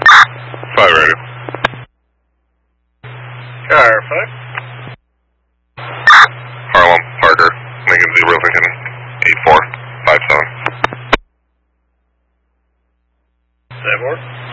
5 radio. Car 5. Harlem, Parker, Lincoln 0, Lincoln 8457. 74.